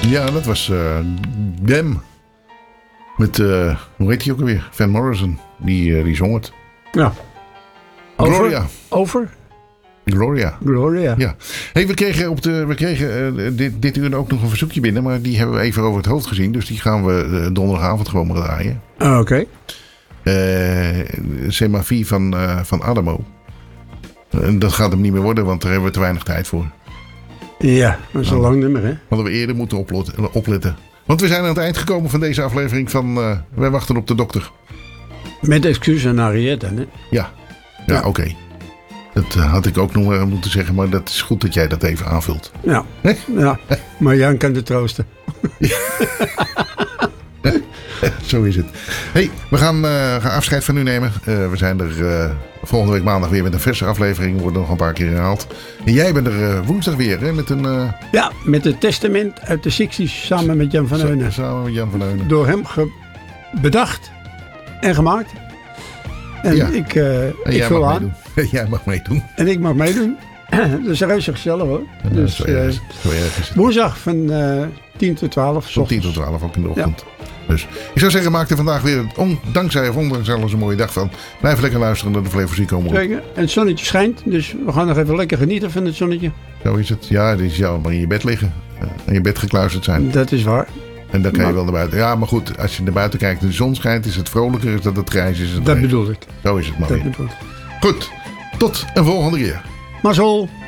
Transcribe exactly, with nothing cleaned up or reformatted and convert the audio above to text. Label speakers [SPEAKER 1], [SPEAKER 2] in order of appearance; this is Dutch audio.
[SPEAKER 1] Ja, dat was uh, Dem. Met, uh, hoe heet die ook alweer? Van Morrison. Die, uh, die zong het.
[SPEAKER 2] Ja. Over?
[SPEAKER 1] Gloria.
[SPEAKER 2] Over?
[SPEAKER 1] Gloria.
[SPEAKER 2] Gloria.
[SPEAKER 1] Ja. Hey, we kregen, op de, we kregen uh, dit, dit uur ook nog een verzoekje binnen. Maar die hebben we even over het hoofd gezien. Dus die gaan we uh, donderdagavond gewoon maar draaien.
[SPEAKER 2] Ah, oké.
[SPEAKER 1] Okay. Uh, Semaphie van, uh, van Adamo. Uh, dat gaat hem niet meer worden, want daar hebben we te weinig tijd voor.
[SPEAKER 2] Ja, dat is een lang nummer, hè?
[SPEAKER 1] Hadden we eerder moeten opletten. opletten. Want we zijn aan het eind gekomen van deze aflevering van uh, Wij wachten op de dokter.
[SPEAKER 2] Met excuus aan Henriette, hè?
[SPEAKER 1] Ja, ja, ja. oké. Okay. Dat uh, had ik ook nog uh, moeten zeggen, maar dat is goed dat jij dat even aanvult.
[SPEAKER 2] Ja,
[SPEAKER 1] nee?
[SPEAKER 2] Ja. Maar Jan kan het troosten.
[SPEAKER 1] Zo is het. Hey, we gaan, uh, gaan afscheid van u nemen. Uh, we zijn er uh, volgende week maandag weer met een verse aflevering. Wordt nog een paar keer herhaald. En jij bent er uh, woensdag weer, hè? Met een... Uh...
[SPEAKER 2] Ja, met het testament uit de zestig's samen met Jan van Heunen.
[SPEAKER 1] Samen met Jan van Heunen.
[SPEAKER 2] Door hem ge- bedacht en gemaakt. En
[SPEAKER 1] ja.
[SPEAKER 2] ik, uh,
[SPEAKER 1] en
[SPEAKER 2] ik vul aan.
[SPEAKER 1] Meedoen. Jij mag meedoen.
[SPEAKER 2] En ik mag meedoen. Dat is reuze gezellig, hoor.
[SPEAKER 1] Ja,
[SPEAKER 2] dus,
[SPEAKER 1] zo erg,
[SPEAKER 2] uh,
[SPEAKER 1] zo erg is het.
[SPEAKER 2] Woensdag van uh, tien tot twaalf.
[SPEAKER 1] Van tien tot twaalf ook in de ochtend.
[SPEAKER 2] Ja.
[SPEAKER 1] Dus ik zou zeggen, maak er vandaag weer, on, dankzij of ondanks alles, een mooie dag van. Blijf lekker luisteren naar de Flevozie komen op.
[SPEAKER 2] Zeker. En het zonnetje schijnt, dus we gaan nog even lekker genieten van het zonnetje.
[SPEAKER 1] Zo is het. Ja, die zou maar in je bed liggen. Uh, in je bed gekluisterd zijn.
[SPEAKER 2] Dat is waar.
[SPEAKER 1] En dan kan
[SPEAKER 2] maar,
[SPEAKER 1] je wel naar buiten. Ja, maar goed, als je naar buiten kijkt en de zon schijnt, is het vrolijker, is dat het grijs is. Het
[SPEAKER 2] dat bedoel ik.
[SPEAKER 1] Zo is het maar
[SPEAKER 2] dat
[SPEAKER 1] weer.
[SPEAKER 2] Bedoel ik.
[SPEAKER 1] Goed, tot een volgende keer.
[SPEAKER 2] Mazzel.